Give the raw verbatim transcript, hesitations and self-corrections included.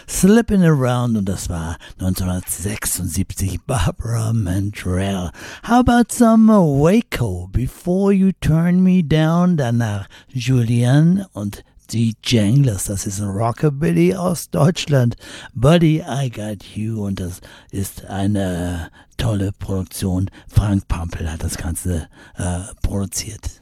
Slippin' Around und das war neunzehnhundertsechsundsiebzig Barbara Mandrell. How about some Waco, Before You Turn Me Down, danach Julian und die Janglers, das ist ein Rockabilly aus Deutschland. Buddy, I Got You, und das ist eine tolle Produktion. Frank Pampel hat das Ganze äh, produziert.